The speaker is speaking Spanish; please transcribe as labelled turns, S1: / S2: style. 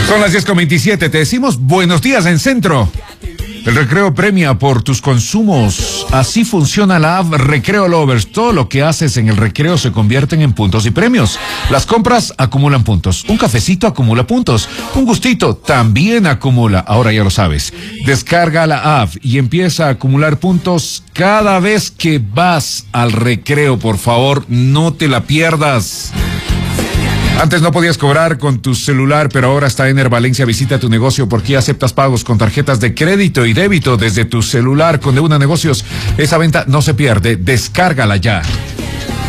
S1: Son las 10:27, te decimos buenos días en Centro. El Recreo premia por tus consumos. Así funciona la app Recreo Lovers. Todo lo que haces en el recreo se convierten en puntos y premios. Las compras acumulan puntos. Un cafecito acumula puntos. Un gustito también acumula. Ahora ya lo sabes. Descarga la app y empieza a acumular puntos cada vez que vas al recreo. Por favor, no te la pierdas. Antes no podías cobrar con tu celular, pero ahora está Ener Valencia. Visita tu negocio porque aceptas pagos con tarjetas de crédito y débito desde tu celular con De Una Negocios. Esa venta no se pierde. Descárgala ya.